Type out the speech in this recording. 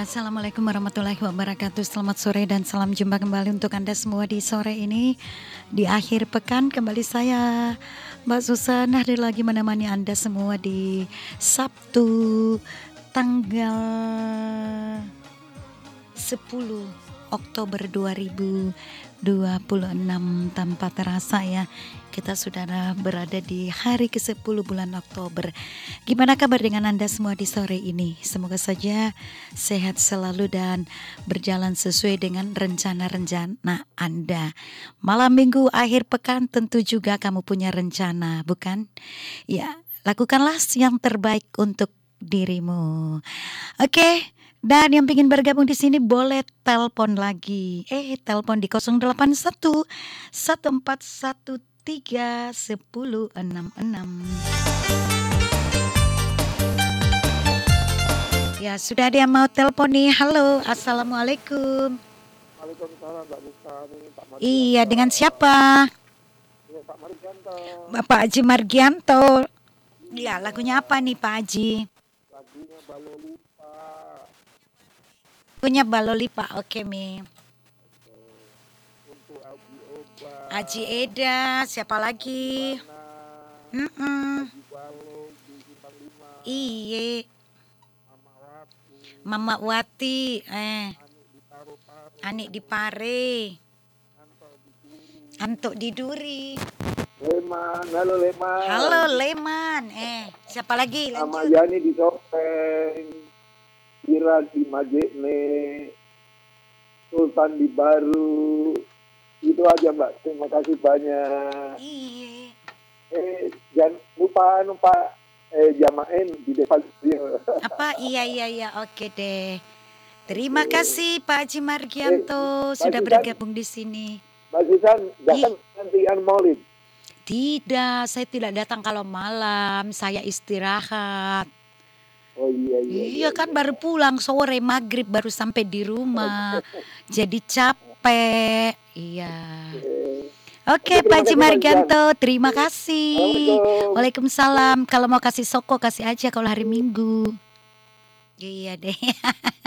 Assalamualaikum warahmatullahi wabarakatuh. Selamat sore dan salam jumpa kembali untuk Anda semua di sore ini. Di akhir pekan kembali saya Mbak Susan hadir lagi menemani Anda semua di Sabtu tanggal 10 Oktober 2026. Tanpa terasa ya, kita sudah berada di hari ke-10 bulan Oktober. Gimana kabar dengan Anda semua di sore ini? Semoga saja sehat selalu dan berjalan sesuai dengan rencana-rencana Anda. Malam minggu akhir pekan tentu juga kamu punya rencana, bukan? Ya, lakukanlah yang terbaik untuk dirimu. Oke. Dan yang ingin bergabung di sini boleh telepon lagi. Telepon di 081 1413 1066. Ya, sudah ada yang mau telepon nih. Halo, assalamualaikum. Waalaikumsalam, Mbak Buka. Iya, dengan siapa? Ya, Pak Margianto. Bapak Haji Margianto. Ya, lagunya apa nih Pak Haji? Lagunya Balolipa. Punya Balolipa, oke Mi. Untuk Aji Oba. Haji Eda, siapa lagi? Haji Balo, Gigi Panglima. Iye. Mama Wati. Mama Wati, Anik Anik di di Pare. Pare, Anto di Duri. Antuk di Duri. Leman, halo Leman. Halo Leman, siapa lagi? Sama Lanjut. Yani di Topeng. Ira di Majene. Sultan di Baru. Itu aja Mbak, terima kasih banyak. Iye. Jangan lupa Pak jamain di Devalio. Apa? Iya, oke deh. Terima kasih Pak Haji Margianto sudah Susan. bergabung di sini. Mbak Susan, datang nantian Maulid. Tidak, saya tidak datang kalau malam, saya istirahat. Oh iya. Iya kan baru pulang sore maghrib baru sampai di rumah. Jadi capek. Iya. Oke Pak Haji Margianto, terima kasih. Assalamualaikum. Waalaikumsalam. Kalau mau kasih soko kasih aja kalau hari Minggu. Iya deh.